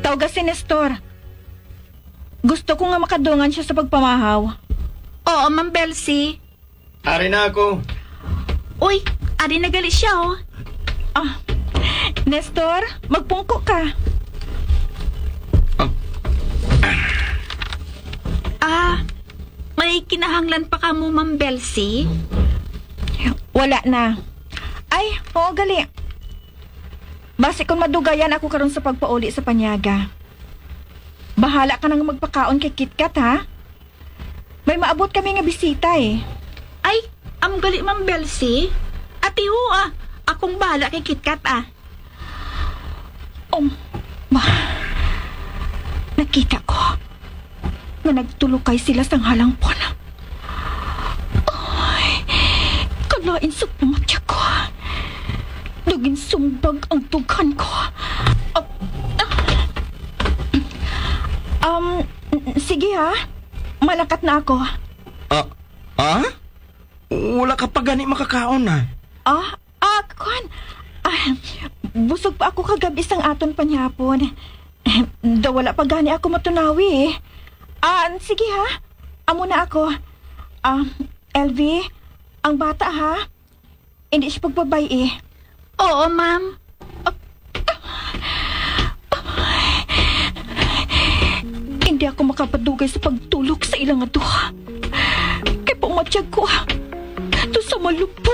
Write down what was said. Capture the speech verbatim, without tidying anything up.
Tawga si Nestor. Gusto ko nga makadungan siya sa pagpamahaw. Oo, Ma'am Belsi. Ari na ako. Uy, ari na gali siya, oh. Ah, Nestor, magpungko ka. Ah, may kinahanglan pa ka mo, Ma'am Belsi? Wala na. Ay, oo gali. Base kung madugayan ako karon sa pagpauli sa panyaga. Bahala ka nang magpakaon kay KitKat, ha? May maabot kami nga bisita, eh. Ay, am gali, Ma'am Belsi. Ati ho, ah. Akong bahala kay KitKat, ah. Um, ba, nakita ko na nagtulukay sila sang halangpon. Ay, kalain sa pamatya ko. Naging sumbag ang tughan ko. Uh, uh, um, sige ha. Malakat na ako. Ah, ah? Wala ka pa gani makakaon na. Ah, ah, kuan. Ah, busog pa ako kagabi sang aton panyapon. Da wala pa gani ako matunawi eh. Ah, sige ha. Amo na ako. Ah, L V, ang bata ha. Hindi siya pagbabay eh. Oo, Ma'am. Hindi ako makapadugay sa pagtulog sa ilang aduha. Kaya pumatyag ko. Ito sa malupit.